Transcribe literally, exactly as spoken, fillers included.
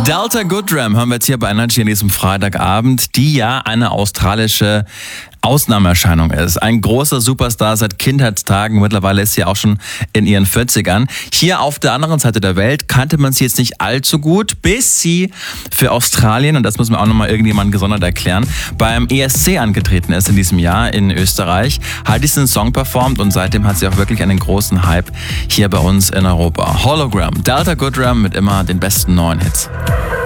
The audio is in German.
Delta Goodrem haben wir jetzt hier bei Energy an diesem Freitagabend, die ja eine australische Ausnahmeerscheinung ist. Ein großer Superstar seit Kindheitstagen. Mittlerweile ist sie auch schon in ihren vierzigern. Hier auf der anderen Seite der Welt kannte man sie jetzt nicht allzu gut, bis sie für Australien, und das muss man auch nochmal irgendjemandem gesondert erklären, beim E S C angetreten ist in diesem Jahr in Österreich, hat diesen Song performt und seitdem hat sie auch wirklich einen großen Hype hier bei uns in Europa. Hologram, Delta Goodrem mit immer den besten neuen Hits.